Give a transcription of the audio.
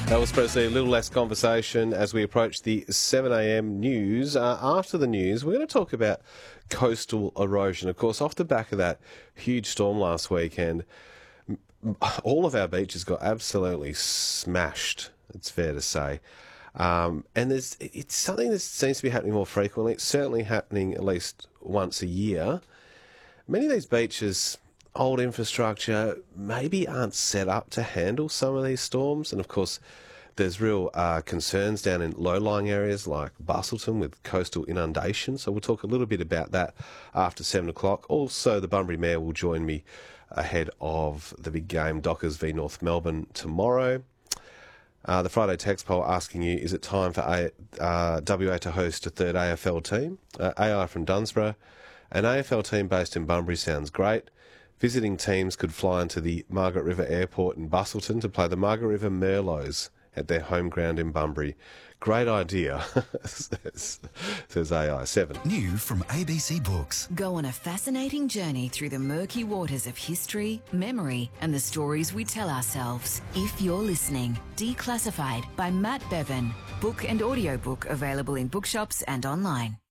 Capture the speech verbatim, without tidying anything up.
Elvis Presley, a little less conversation as we approach the seven a m news. Uh, after the news, we're going to talk about coastal erosion. Of course, off the back of that huge storm last weekend, all of our beaches got absolutely smashed, it's fair to say. Um, and there's it's something that seems to be happening more frequently. It's certainly happening at least once a year. Many of these beaches, old infrastructure, maybe aren't set up to handle some of these storms. And of course, there's real uh, concerns down in low-lying areas like Bustleton with coastal inundation. So we'll talk a little bit about that after seven o'clock. Also, the Bunbury Mayor will join me ahead of the big game, Dockers v North Melbourne, tomorrow. Uh, the Friday text poll asking you, is it time for a, uh, W A to host a third A F L team? Uh, A I from Dunsborough. An A F L team based in Bunbury sounds great. Visiting teams could fly into the Margaret River Airport in Bustleton to play the Margaret River Merlots at their home ground in Bunbury. Great idea, says, says A I seven. New from A B C Books. Go on a fascinating journey through the murky waters of history, memory, and the stories we tell ourselves. If You're Listening, Declassified by Matt Bevan. Book and audiobook available in bookshops and online.